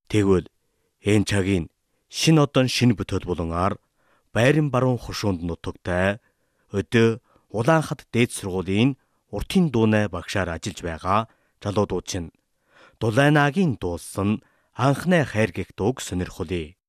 Тэгвэл энэ цагийн шин одон шин бүтээл болонаар байрын баруун хушуунд нутагтай өдөө Улаанхад дээд сургуулийн уртын дуунай багшаар ажиллаж байгаа залуудууд чинь Дулайнагийн дуулсан анхны хайр гэх дууг сонирхолъё.